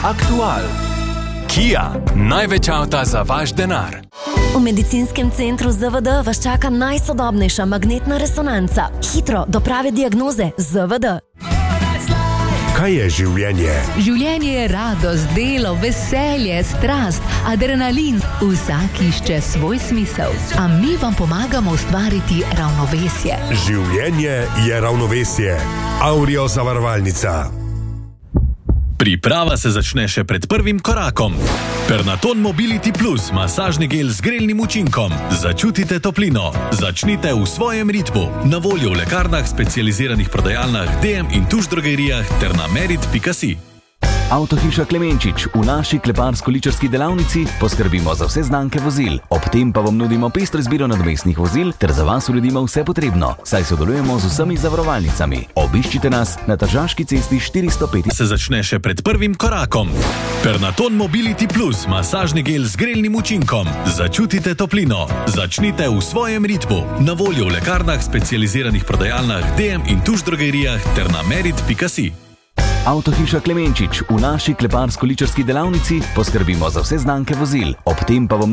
Aktual. Kia, največ avta za vaš denar. V medicinskem centru ZVD vas čaka najsodobnejša magnetna resonanca. Hitro do prave diagnoze ZVD. Kaj je življenje? Življenje je radost, delo, veselje, strast, adrenalin. Vsak išče svoj smisel. A mi vam pomagamo ustvariti ravnovesje. Življenje je ravnovesje. Aurio zavarovalnica. Priprava se začne še pred prvim korakom. Pernaton Mobility Plus, masažni gel z grelnim učinkom. Začutite toplino. Začnite v svojem ritmu. Na voljo v lekarnah, specializiranih prodajalnah, DM in tuš drogerijah ter na merit.si. Avtohiša Klemenčič. V naši kleparsko-ličarski delavnici poskrbimo za vse znamke vozil. Ob tem pa vam nudimo pestro izbiro nadomestnih vozil ter za vas uredimo vse potrebno, saj sodelujemo z vsemi zavarovalnicami. Obiščite nas na Tržaški cesti 405. Se začne še pred prvim korakom. Pernaton Mobility Plus, masažni gel z grelnim učinkom. Začutite toplino. Začnite v svojem ritmu. Na voljo v lekarnah, specializiranih prodajalnah, DM in tuš drogerijah ter na merit.si. Avtohiša Klemenčič. V naši kleparsko-ličarski delavnici poskrbimo za vse znamke vozil. Ob tem pa vam